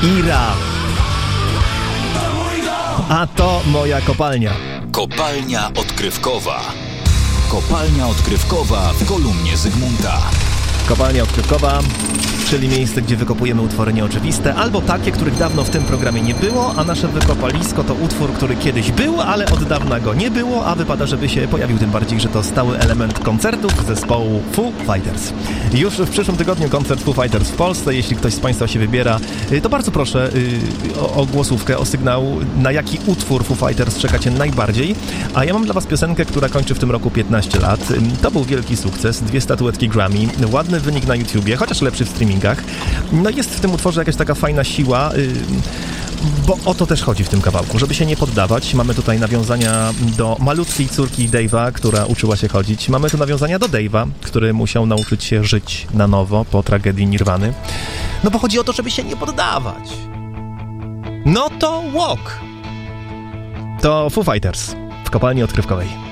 Ira. A to moja kopalnia. Kopalnia odkrywkowa. Kopalnia odkrywkowa w kolumnie Zygmunta. Kopalnia odkrywkowa, czyli miejsce, gdzie wykopujemy utwory nieoczywiste, albo takie, których dawno w tym programie nie było, a nasze wykopalisko to utwór, który kiedyś był, ale od dawna go nie było, a wypada, żeby się pojawił, tym bardziej, że to stały element koncertów zespołu Foo Fighters. Już w przyszłym tygodniu koncert Foo Fighters w Polsce. Jeśli ktoś z Państwa się wybiera, to bardzo proszę o głosówkę, o sygnał, na jaki utwór Foo Fighters czekacie najbardziej. A ja mam dla Was piosenkę, która kończy w tym roku 15 lat. To był wielki sukces, 2 statuetki Grammy, ładny wynik na YouTubie, chociaż lepszy w streamingach. No jest w tym utworze jakaś taka fajna siła, bo o to też chodzi w tym kawałku, żeby się nie poddawać. Mamy tutaj nawiązania do malutkiej córki Dave'a, która uczyła się chodzić. Mamy tu nawiązania do Dave'a, który musiał nauczyć się żyć na nowo po tragedii Nirwany. No bo chodzi o to, żeby się nie poddawać. No to walk! To Foo Fighters w kopalni odkrywkowej.